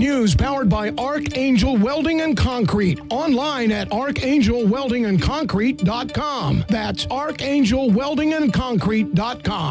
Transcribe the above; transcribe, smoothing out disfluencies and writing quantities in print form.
news powered by Archangel Welding and Concrete. Online at archangelweldingandconcrete.com. That's archangelweldingandconcrete.com.